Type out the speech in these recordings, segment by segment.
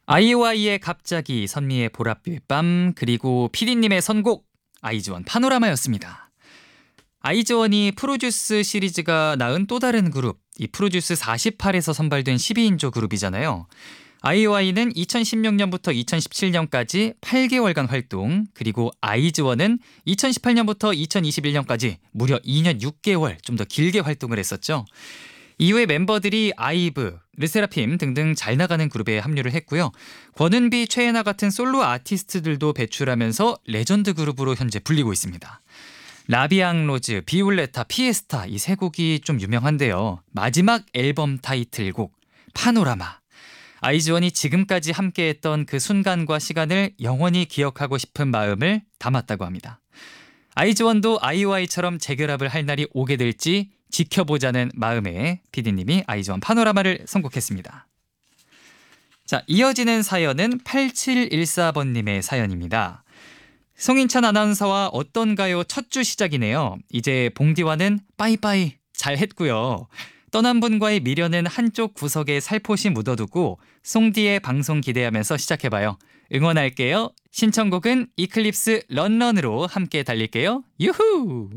아이오아이의 갑자기, 선미의 보랏빛 밤, 그리고 PD님의 선곡 아이즈원 파노라마였습니다. 아이즈원이 프로듀스 시리즈가 낳은 또 다른 그룹, 이 프로듀스 48에서 선발된 12인조 그룹이잖아요. 아이오아이는 2016년부터 2017년까지 8개월간 활동, 그리고 아이즈원은 2018년부터 2021년까지 무려 2년 6개월 좀 더 길게 활동을 했었죠. 이후에 멤버들이 아이브, 르세라핌 등등 잘 나가는 그룹에 합류를 했고요. 권은비, 최애나 같은 솔로 아티스트들도 배출하면서 레전드 그룹으로 현재 불리고 있습니다. 라비앙로즈, 비올레타, 피에스타 이 세 곡이 좀 유명한데요. 마지막 앨범 타이틀곡 파노라마. 아이즈원이 지금까지 함께했던 그 순간과 시간을 영원히 기억하고 싶은 마음을 담았다고 합니다. 아이즈원도 아이오아이처럼 재결합을 할 날이 오게 될지 지켜보자는 마음에 PD님이 아이즈원 파노라마를 선곡했습니다. 자, 이어지는 사연은 8714번님의 사연입니다. 송인찬 아나운서와 어떤가요? 첫 주 시작이네요. 이제 봉디와는 빠이빠이 잘 했고요. 떠난 분과의 미련은 한쪽 구석에 살포시 묻어두고 송디의 방송 기대하면서 시작해봐요. 응원할게요. 신청곡은 이클립스 런런으로 함께 달릴게요. 유후!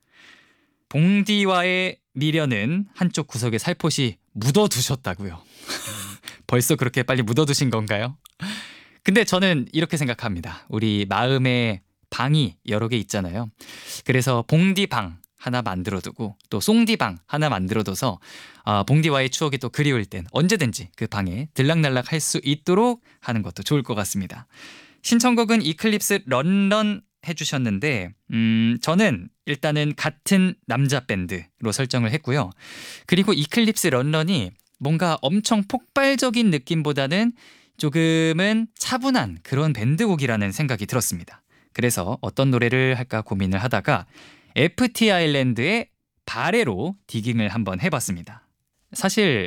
봉디와의 미련은 한쪽 구석에 살포시 묻어두셨다고요. 벌써 그렇게 빨리 묻어두신 건가요? 근데 저는 이렇게 생각합니다. 우리 마음에 방이 여러 개 있잖아요. 그래서 봉디방 하나 만들어두고 또 송디방 하나 만들어둬서 봉디와의 추억이 또 그리울 땐 언제든지 그 방에 들락날락 할 수 있도록 하는 것도 좋을 것 같습니다. 신청곡은 이클립스 런런 해주셨는데 저는 일단은 같은 남자 밴드로 설정을 했고요. 그리고 이클립스 런런이 뭔가 엄청 폭발적인 느낌보다는 조금은 차분한 그런 밴드곡이라는 생각이 들었습니다. 그래서 어떤 노래를 할까 고민을 하다가 FT 아일랜드의 바레로 디깅을 한번 해봤습니다. 사실